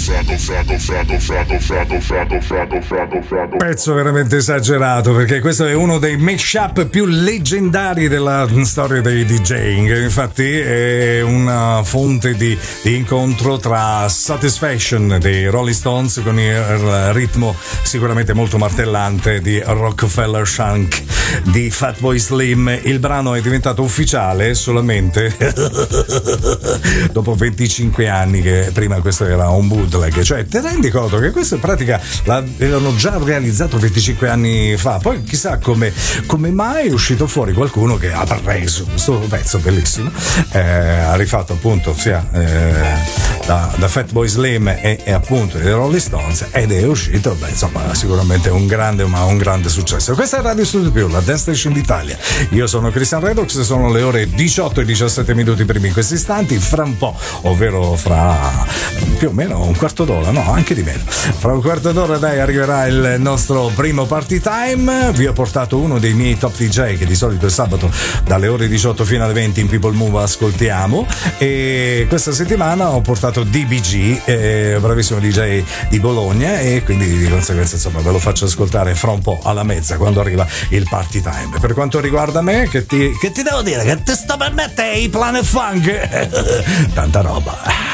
Pezzo veramente esagerato, perché questo è uno dei mashup più leggendari della storia dei DJing. Infatti è una fonte di incontro tra Satisfaction dei Rolling Stones con il ritmo sicuramente molto martellante di Rockefeller Shank di Fatboy Slim. Il brano è diventato ufficiale solamente dopo 25 anni, che prima questo era un bootleg. Cioè, ti rendi conto che questo in pratica l'avevano già realizzato 25 anni fa? Poi chissà come mai è uscito fuori qualcuno che ha preso questo pezzo bellissimo, ha rifatto appunto sia da Fatboy Slim e appunto dei Rolling Stones, ed è uscito, insomma, sicuramente un grande successo. Questa è Radio Studio Più, la Dance Station d'Italia. Io sono Christian Redox, sono le ore 18 e 17 minuti primi in questi istanti. Fra un po', ovvero fra più o meno un quarto d'ora, no, anche di meno, fra un quarto d'ora arriverà il nostro primo party time. Vi ho portato uno dei miei top DJ che di solito il sabato dalle ore 18 fino alle 20 in People Move ascoltiamo, e questa settimana ho portato DBG, bravissimo DJ di Bologna, e quindi di conseguenza insomma ve lo faccio ascoltare fra un po' alla mezza quando arriva il party time. Per quanto riguarda me, che ti devo dire, che ti sto per mettere i Planet Funk tanta roba.